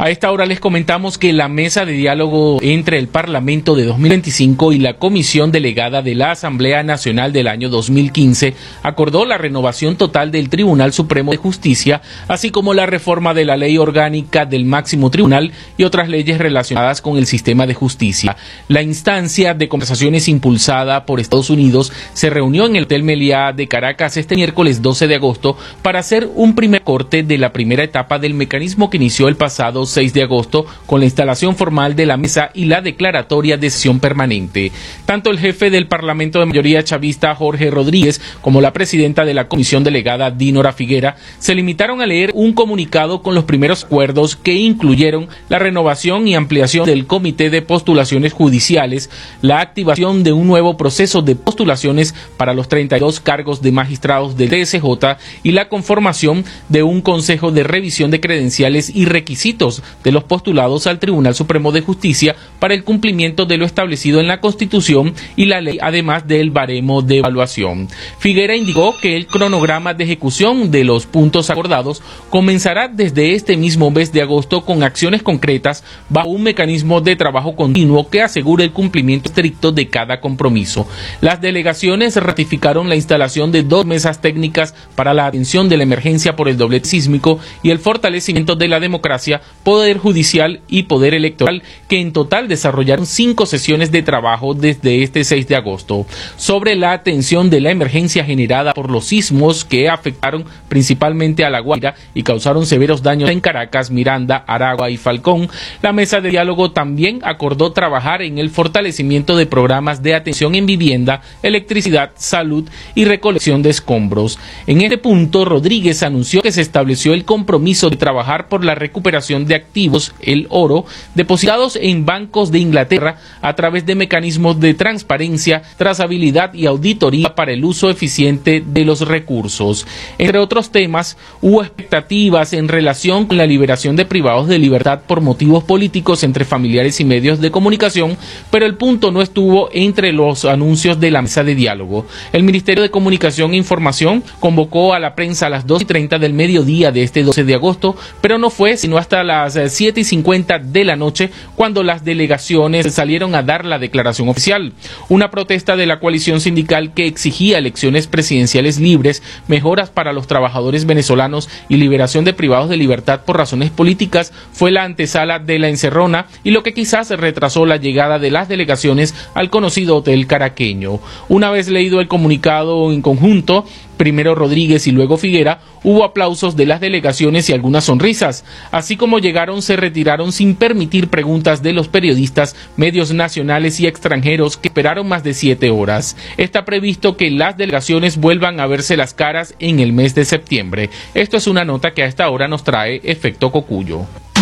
A esta hora les comentamos que la mesa de diálogo entre el Parlamento de 2025 y la Comisión Delegada de la Asamblea Nacional del año 2015 acordó la renovación total del Tribunal Supremo de Justicia, así como la reforma de la Ley Orgánica del Máximo Tribunal y otras leyes relacionadas con el sistema de justicia. La instancia de conversaciones impulsada por Estados Unidos se reunió en el Hotel Meliá de Caracas este miércoles 12 de agosto para hacer un primer corte de la primera etapa del mecanismo que inició el pasado 6 de agosto con la instalación formal de la mesa y la declaratoria de sesión permanente. Tanto el jefe del Parlamento de mayoría chavista, Jorge Rodríguez, como la presidenta de la Comisión Delegada, Dinora Figuera, se limitaron a leer un comunicado con los primeros acuerdos que incluyeron la renovación y ampliación del Comité de Postulaciones Judiciales, la activación de un nuevo proceso de postulaciones para los 32 cargos de magistrados del TSJ y la conformación de un Consejo de Revisión de Credenciales y Requisitos de los postulados al Tribunal Supremo de Justicia para el cumplimiento de lo establecido en la Constitución y la ley, además del baremo de evaluación. Figuera indicó que el cronograma de ejecución de los puntos acordados comenzará desde este mismo mes de agosto con acciones concretas bajo un mecanismo de trabajo continuo que asegure el cumplimiento estricto de cada compromiso. Las delegaciones ratificaron la instalación de 2 mesas técnicas para la atención de la emergencia por el doblete sísmico y el fortalecimiento de la democracia, poder judicial y poder electoral, que en total desarrollaron 5 sesiones de trabajo desde este 6 de agosto. Sobre la atención de la emergencia generada por los sismos que afectaron principalmente a La Guaira y causaron severos daños en Caracas, Miranda, Aragua y Falcón, la mesa de diálogo también acordó trabajar en el fortalecimiento de programas de atención en vivienda, electricidad, salud y recolección de escombros. En este punto, Rodríguez anunció que se estableció el compromiso de trabajar por la recuperación de activos, el oro, depositados en bancos de Inglaterra a través de mecanismos de transparencia, trazabilidad y auditoría para el uso eficiente de los recursos. Entre otros temas, hubo expectativas en relación con la liberación de privados de libertad por motivos políticos entre familiares y medios de comunicación, pero el punto no estuvo entre los anuncios de la mesa de diálogo. El Ministerio de Comunicación e Información convocó a la prensa a las 2:30 del mediodía de este 12 de agosto, pero no fue sino hasta las 7:50 de la noche cuando las delegaciones salieron a dar la declaración oficial. Una protesta de la coalición sindical que exigía elecciones presidenciales libres, mejoras para los trabajadores venezolanos y liberación de privados de libertad por razones políticas fue la antesala de la encerrona y lo que quizás retrasó la llegada de las delegaciones al conocido hotel caraqueño. Una vez leído el comunicado en conjunto, primero Rodríguez y luego Figuera, hubo aplausos de las delegaciones y algunas sonrisas. Así como llegaron, se retiraron sin permitir preguntas de los periodistas, medios nacionales y extranjeros que esperaron más de 7 horas. Está previsto que las delegaciones vuelvan a verse las caras en el mes de septiembre. Esto es una nota que a esta hora nos trae Efecto Cocuyo.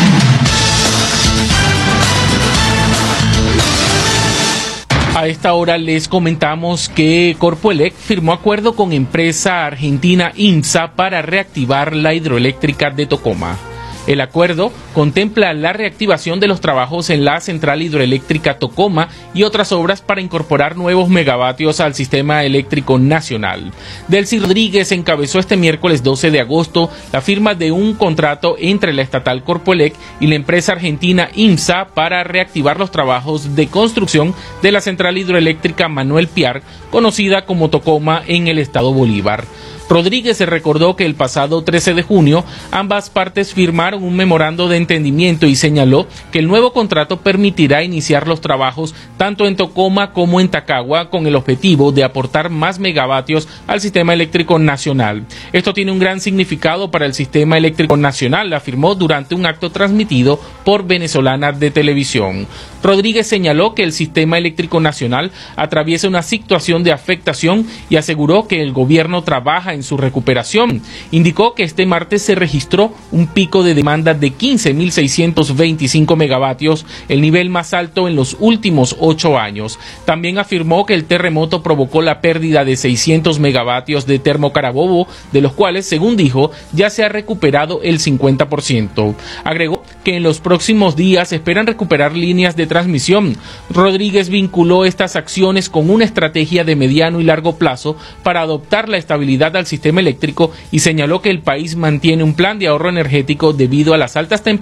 A esta hora les comentamos que Corpoelec firmó acuerdo con empresa argentina IMSA para reactivar la hidroeléctrica de Tocoma. El acuerdo contempla la reactivación de los trabajos en la central hidroeléctrica Tocoma y otras obras para incorporar nuevos megavatios al sistema eléctrico nacional. Delcy Rodríguez encabezó este miércoles 12 de agosto la firma de un contrato entre la estatal Corpoelec y la empresa argentina IMSA para reactivar los trabajos de construcción de la central hidroeléctrica Manuel Piar, conocida como Tocoma en el estado Bolívar. Rodríguez se recordó que el pasado 13 de junio ambas partes firmaron un memorando de entendimiento y señaló que el nuevo contrato permitirá iniciar los trabajos tanto en Tocoma como en Tacagua con el objetivo de aportar más megavatios al sistema eléctrico nacional. Esto tiene un gran significado para el sistema eléctrico nacional, afirmó durante un acto transmitido por Venezolana de Televisión. Rodríguez señaló que el sistema eléctrico nacional atraviesa una situación de afectación y aseguró que el gobierno trabaja en su recuperación. Indicó que este martes se registró un pico de demanda de 15.625 megavatios, el nivel más alto en los últimos 8 años. También afirmó que el terremoto provocó la pérdida de 600 megavatios de Termo Carabobo, de los cuales, según dijo, ya se ha recuperado el 50%. Agregó que en los próximos días esperan recuperar líneas de transmisión. Rodríguez vinculó estas acciones con una estrategia de mediano y largo plazo para adoptar la estabilidad al sistema eléctrico y señaló que el país mantiene un plan de ahorro energético debido a las altas temperaturas